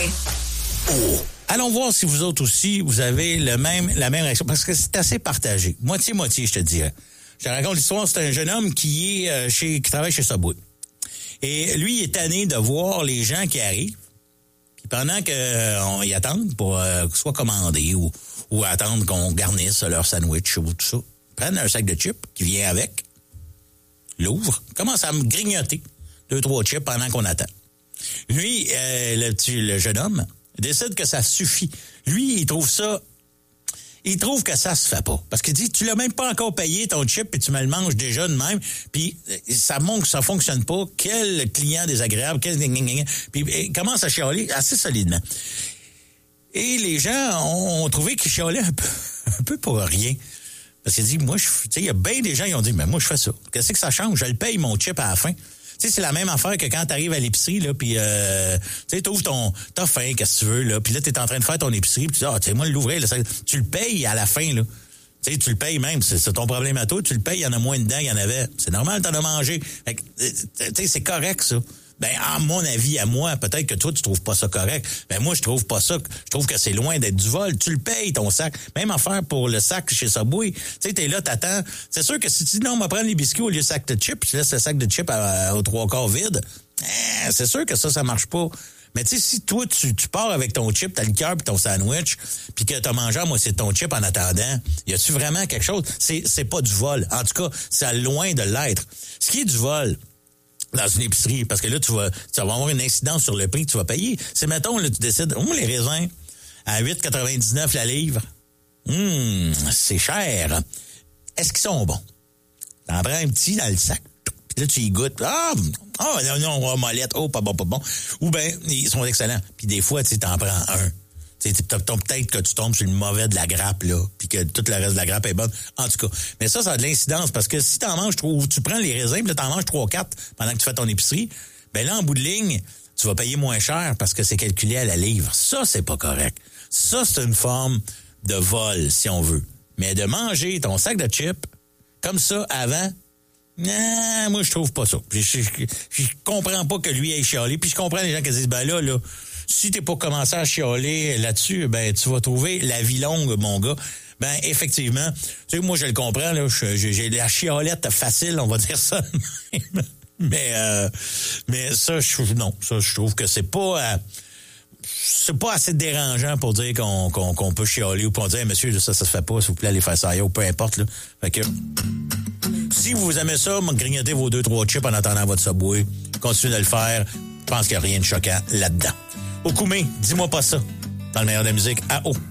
Oh. Allons voir si vous autres aussi, vous avez la même réaction, parce que c'est assez partagé. Moitié-moitié, je te dirais. Je te raconte l'histoire, c'est un jeune homme qui travaille chez Subway. Et lui, il est tanné de voir les gens qui arrivent, puis pendant qu'on y attendent pour soit commander ou attendre qu'on garnisse leur sandwich ou tout ça, prennent un sac de chips qui vient avec, l'ouvre, commence à me grignoter 2-3 chips pendant qu'on attend. Lui, le jeune homme, décide que ça suffit. Lui, il trouve que ça se fait pas. Parce qu'il dit, tu l'as même pas encore payé ton chip et tu me le manges déjà de même. Puis ça montre que ça fonctionne pas. Quel client désagréable. Puis il commence à chialer assez solidement. Et les gens ont trouvé qu'il chialait un peu pour rien. Parce qu'il dit, moi, il y a bien des gens qui ont dit, mais moi, je fais ça. Qu'est-ce que ça change? Je le paye mon chip à la fin. Tu sais, c'est la même affaire que quand t'arrives à l'épicerie, là, puis tu sais, t'as faim, qu'est-ce que tu veux, là, puis là, t'es en train de faire ton épicerie, puis tu dis, tu sais, moi, l'ouvrir, là, tu le payes à la fin, là. Tu sais, tu le payes même, c'est ton problème à toi, tu le payes, il y en a moins dedans, il y en avait. C'est normal, t'en as mangé. Tu sais, c'est correct, ça. Ben, à mon avis, à moi, peut-être que toi, tu trouves pas ça correct. Ben, moi, je trouve pas ça. Je trouve que c'est loin d'être du vol. Tu le payes, ton sac. Même affaire pour le sac chez Subway. Tu sais, t'es là, t'attends. C'est sûr que si tu dis non, on va prendre les biscuits au lieu de sac de chips, tu laisses le sac de chips aux 3/4 vide, c'est sûr que ça marche pas. Mais tu sais, si toi, tu pars avec ton chip, ta liqueur puis ton sandwich, puis que t'as mangé à moitié de ton chip en attendant, y a-tu vraiment quelque chose? C'est pas du vol. En tout cas, c'est loin de l'être. Ce qui est du vol, dans une épicerie, parce que là, tu vas avoir une incidence sur le prix que tu vas payer. C'est, mettons, là, tu décides, les raisins à 8,99 la livre. C'est cher. Est-ce qu'ils sont bons? T'en prends un petit dans le sac, puis là, tu y goûtes. Non, mollette, pas bon. Ou bien, ils sont excellents. Puis des fois, tu t'en prends un. Peut-être que tu tombes sur le mauvais de la grappe, là, puis que tout le reste de la grappe est bonne. En tout cas. Mais ça a de l'incidence, parce que si t'en manges tu prends les raisins, puis là, t'en manges 3-4 pendant que tu fais ton épicerie, ben là, en bout de ligne, tu vas payer moins cher parce que c'est calculé à la livre. Ça, c'est pas correct. Ça, c'est une forme de vol, si on veut. Mais de manger ton sac de chips, comme ça, avant, moi, je trouve pas ça. Je comprends pas que lui ait chialé, puis je comprends les gens qui disent, ben là, si t'es pas commencé à chialer là-dessus, ben tu vas trouver la vie longue, mon gars. Ben effectivement, tu sais, moi je le comprends, là, j'ai la chialette facile, on va dire ça. mais ça, je trouve que c'est pas assez dérangeant pour dire qu'on peut chialer ou pour dire, monsieur, ça se fait pas, s'il vous plaît, allez faire ça ailleurs, peu importe, là. Fait que si vous aimez ça, grignotez vos 2-3 chips en attendant votre Subway, continuez de le faire. Je pense qu'il n'y a rien de choquant là-dedans. Okoumé, dis-moi pas ça. Dans le meilleur de la musique, à haut.